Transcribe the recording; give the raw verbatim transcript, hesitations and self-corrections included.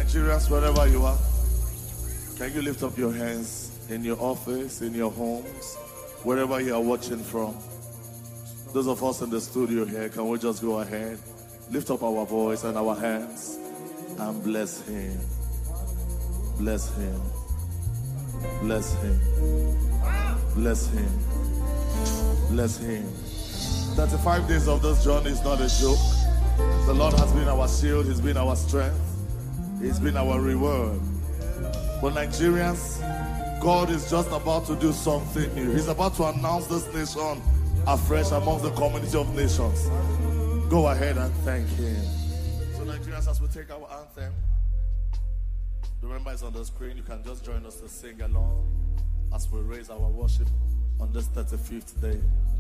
Nigerians, wherever you are, can you lift up your hands in your office, in your homes, wherever you are watching from? Those of us in the studio here, can we just go ahead, lift up our voice and our hands and bless him. Bless him. Bless him. Bless him. Bless him. thirty-five days of this journey is not a joke. The Lord has been our shield. He's been our strength. He's been our reward. But Nigerians, God is just about to do something new. He's about to announce this nation afresh among the community of nations. Go ahead and thank him. So Nigerians, as we take our anthem, remember it's on the screen. You can just join us to sing along as we raise our worship on this thirty-fifth day